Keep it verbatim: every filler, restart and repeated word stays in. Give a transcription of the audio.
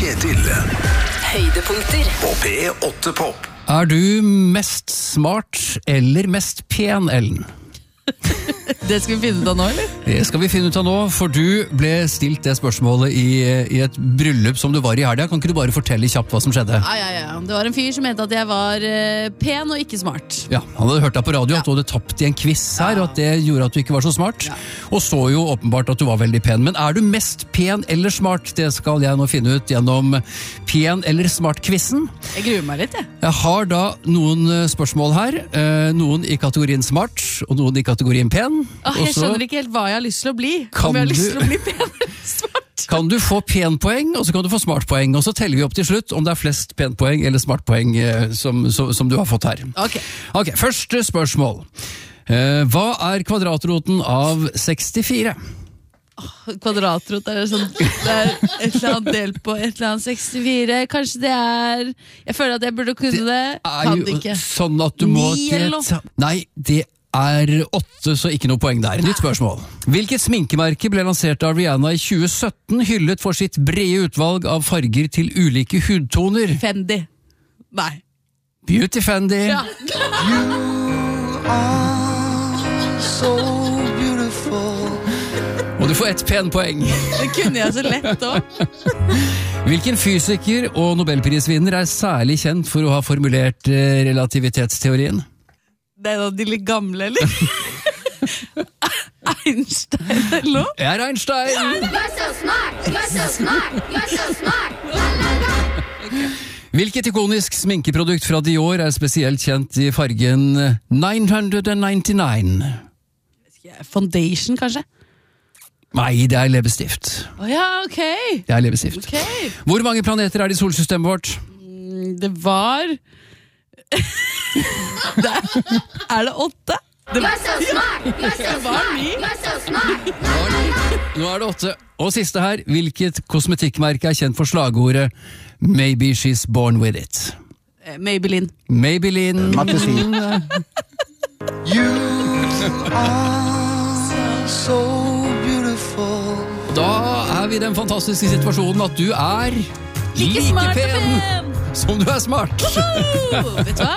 til Høydepunkter på P åtte Pop. Er du mest smart eller mest pen, Ellen? Det skal vi finne ut av nå, eller? Det skal vi finne ut av nå, for du ble stilt det spørsmålet i, i et bryllup som du var i helga. Kan ikke du bare fortelle kjapt hva som skjedde? Ja, ja, ja. Det var en fyr som mente at jeg var uh, pen og ikke smart. Ja, han hadde hørt deg på radio at du hadde tapt i en quiz her, og at det gjorde at du ikke var så smart. Ja. Og så jo åpenbart at du var veldig pen. Men er du mest pen eller smart? Det skal jeg nå finne ut gjennom pen eller smart-quizen. Jeg gruer meg litt, jeg. Jeg har da noen spørsmål her. Eh, noen i kategorien smart, og noen i kategorien pen. Åh, jeg Også skjønner ikke helt hva jeg har lyst til å bli. Kan Om jeg har lyst du- til å bli pen eller smart. kan du få penpoeng, og så kan du få smartpoeng. Og så teller vi opp til slutt om det er flest penpoeng eller smartpoeng eh, som, som, som du har fått her. Ok. Ok, første spørsmål. Eh, hva er kvadratroten av sekstifire? Kvadratrot er det sånn. Det er et eller annet del på et eller annet sekstifire. Kanskje det er Jeg føler at jeg burde kunne det. Er Kan jo det ikke. sånn at du må Ni eller noe? Nei, det er åtte, så ikke noe poeng der. Nytt spørsmål. Hvilket sminkemerke ble lansert av Rihanna i tjue sytten, hyllet for sitt brede utvalg av farger til ulike hudtoner? Fendi. Nei. Beauty Fendi. Ja. Og du får ett penpoeng. Det kunne jeg så lett også. Hvilken fysiker og nobelprisvinner er særlig kjent for å ha formulert eh, relativitetsteorien? Det er en av de litt gamle, eller? Einstein eller noe? Det er Einstein! You're so smart! You're so smart! You're so smart! La, la, la. Hvilket ikonisk sminkeprodukt fra Dior er spesielt kjent i fargen ni nittini-? Foundation, kanskje? Nei, det er leppestift. Å ja, ok. Det er leppestift. Ok. Hvor mange planeter er det i solsystemet vårt? Mm, Det var det er, er det åtte? Det You're so smart! You're so Det var smart! ni. You're so smart! Nå er det åtte. Og siste her, hvilket kosmetikkmerke er kjent for slagordet Maybe she's born with it? Eh, Maybelline. Maybelline. Da er vi i den fantastiske situasjonen at du er like, smart og pen pen! som du er smart. Oh, vet du hva?